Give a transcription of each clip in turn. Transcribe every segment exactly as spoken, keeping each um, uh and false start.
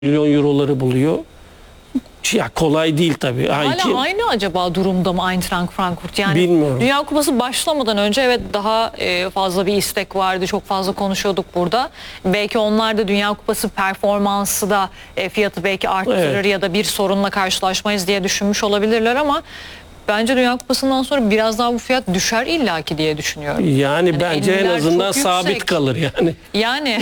milyon euroları buluyor. Ya kolay değil tabii. Hala iki... aynı acaba durumda mı Eintracht Frankfurt? Yani Bilmiyorum. Dünya Kupası başlamadan önce evet daha e, fazla bir istek vardı. Çok fazla konuşuyorduk burada. Belki onlar da Dünya Kupası performansı da e, fiyatı belki arttırır evet. ya da bir sorunla karşılaşmayız diye düşünmüş olabilirler ama bence Dünya Kupası'ndan sonra biraz daha bu fiyat düşer illaki diye düşünüyorum. Yani, yani bence en azından sabit yüksek. kalır yani. Yani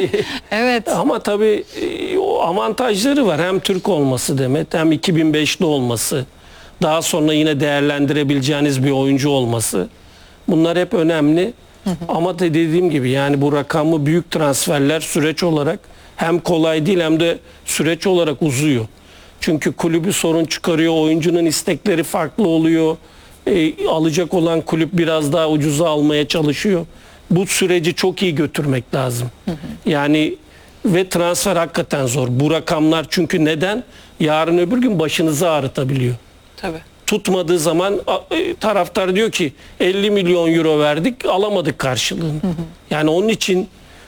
evet. Ama tabii o avantajları var. Hem Türk olması demek, hem iki bin beşli olması, daha sonra yine değerlendirebileceğiniz bir oyuncu olması. Bunlar hep önemli. Hı hı. Ama da dediğim gibi yani bu rakamı büyük transferler süreç olarak hem kolay değil hem de süreç olarak uzuyor. Çünkü kulübü sorun çıkarıyor, oyuncunun istekleri farklı oluyor. E, alacak olan kulüp biraz daha ucuza almaya çalışıyor. Bu süreci çok iyi götürmek lazım. Hı hı. Yani ve transfer hakikaten zor. Bu rakamlar çünkü neden? Yarın öbür gün başınızı ağrıtabiliyor. Tabii. Tutmadığı zaman taraftar diyor ki elli milyon euro verdik, alamadık karşılığını. Hı hı. Yani onun için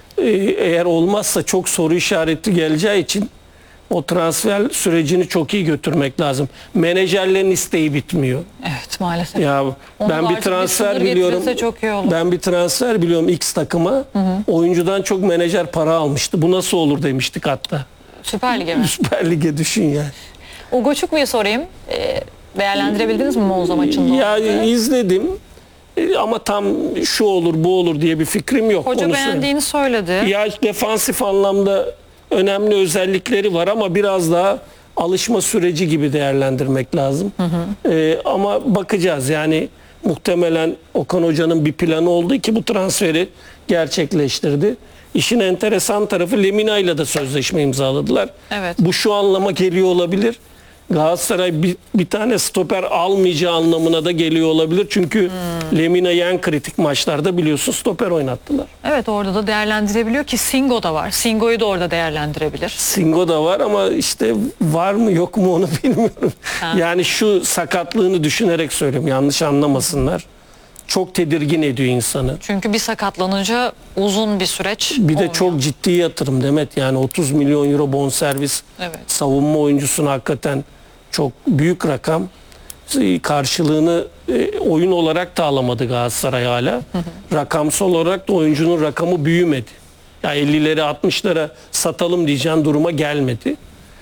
eğer olmazsa çok soru işareti geleceği için o transfer sürecini çok iyi götürmek lazım. Menajerlerin isteği bitmiyor. Evet maalesef. Ya Onu ben bir transfer bir biliyorum. Çok iyi olur. Ben bir transfer biliyorum X takıma. Hı hı. Oyuncudan çok menajer para almıştı. Bu nasıl olur demiştik hatta. Süper Lig'e mi? Süper Lig'e düşün yani. Ugo Çukmu'yu sorayım. Ee, değerlendirebildiniz mi Monza maçında? Ya izledim. Ama tam şu olur bu olur diye bir fikrim yok. Hoca onu beğendiğini söyledi. Ya defansif anlamda önemli özellikleri var ama biraz daha alışma süreci gibi değerlendirmek lazım. Hı hı. Ee, ama bakacağız yani muhtemelen Okan Hoca'nın bir planı oldu ki bu transferi gerçekleştirdi. İşin enteresan tarafı Lemina ile de sözleşme imzaladılar. Evet. Bu şu anlama geliyor olabilir. Galatasaray bir, bir tane stoper almayacağı anlamına da geliyor olabilir. Çünkü hmm. Lemina'yı en kritik maçlarda biliyorsun stoper oynattılar. Evet orada da değerlendirebiliyor ki Singo da var. Singo'yu da orada değerlendirebilir. Singo da var ama işte var mı yok mu onu bilmiyorum. Ha. Yani şu sakatlığını düşünerek söyleyeyim yanlış anlamasınlar. Çok tedirgin ediyor insanı. Çünkü bir sakatlanınca uzun bir süreç Bir olmuyor. de çok ciddi yatırım Demet yani otuz milyon euro bonservis evet. savunma oyuncusuna hakikaten çok büyük rakam. Karşılığını e, oyun olarak da alamadı Galatasaray hala. Hı hı. Rakamsal olarak da oyuncunun rakamı büyümedi. Ya ellileri altmışlara satalım diyeceğin duruma gelmedi.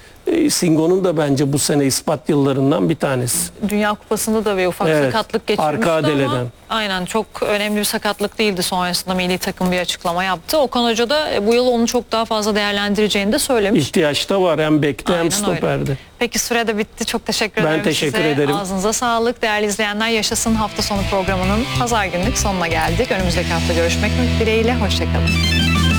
E, Singo'nun da bence bu sene ispat yıllarından bir tanesi. Dünya Kupası'nda da bir ufak evet, sakatlık geçirmişti arka adeleden. Ama aynen çok önemli bir sakatlık değildi. Sonrasında milli takım bir açıklama yaptı. Okan Hoca da bu yıl onu çok daha fazla değerlendireceğini de söylemiş. İhtiyaç da var hem bekte aynen hem stoperde. Öyle. Peki süre de bitti. Çok teşekkür ben ederim teşekkür size. ederim. Ağzınıza sağlık. Değerli izleyenler Yaşasın hafta sonu programının pazar günlük sonuna geldik. Önümüzdeki hafta görüşmek dileğiyle. Hoşçakalın.